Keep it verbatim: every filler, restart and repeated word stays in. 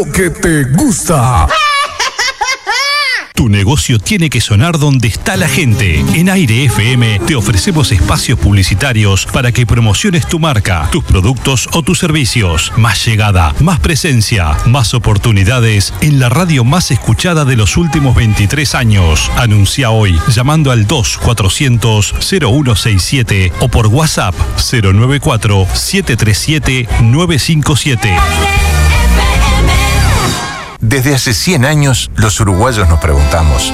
que te gusta. Tu negocio tiene que sonar donde está la gente. En Aire F M te ofrecemos espacios publicitarios para que promociones tu marca, tus productos o tus servicios. Más llegada, más presencia, más oportunidades en la radio más escuchada de los últimos veintitrés años. Anuncia hoy llamando al dos cuatrocientos cero uno sesenta y siete o por WhatsApp cero nueve cuatro siete tres siete nueve cinco siete. Desde hace cien años, los uruguayos nos preguntamos,